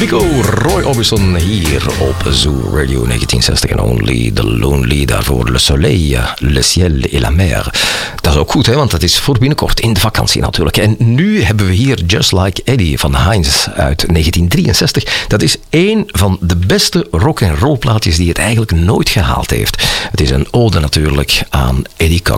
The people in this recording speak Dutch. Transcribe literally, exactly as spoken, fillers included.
Go, Roy Orbison hier op Zoo Radio negentien zestig en Only the Lonely. Daarvoor Le Soleil, Le Ciel et la Mer. Dat is ook goed, hè, want dat is voor binnenkort in de vakantie natuurlijk. En nu hebben we hier Just Like Eddie van Heinz uit negentien drieënzestig. Dat is één van de beste rock-and-roll plaatjes die het eigenlijk nooit gehaald heeft. Het is een ode natuurlijk aan Eddie Cochran.